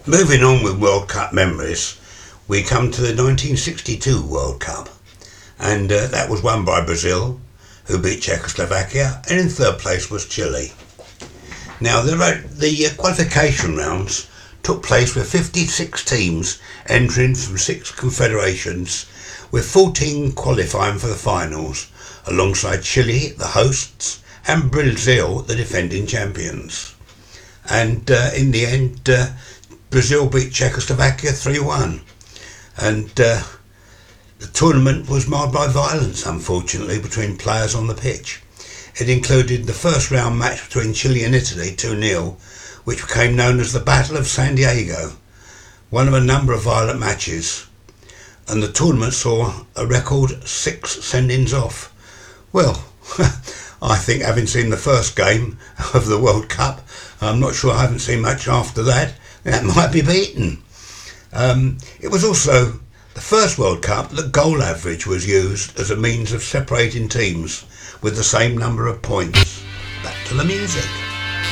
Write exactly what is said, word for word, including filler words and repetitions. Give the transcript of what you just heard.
Moving on with World Cup memories, we come to the nineteen sixty-two World Cup, and uh, that was won by Brazil, who beat Czechoslovakia, and in third place was Chile. Now the, the uh, qualification rounds took place with fifty-six teams entering from six confederations, with fourteen qualifying for the finals, alongside Chile, the hosts, and Brazil, the defending champions. And uh, in the end, uh, Brazil beat Czechoslovakia three one, and uh, the tournament was marred by violence, unfortunately, between players on the pitch. It included the first round match between Chile and Italy, two nil, which became known as the Battle of San Diego, one of a number of violent matches, and the tournament saw a record six sendings off. Well, I think, having seen the first game of the World Cup, I'm not sure I haven't seen much after that. That might be beaten. Um, it was also the first World Cup that goal average was used as a means of separating teams with the same number of points. Back to the music.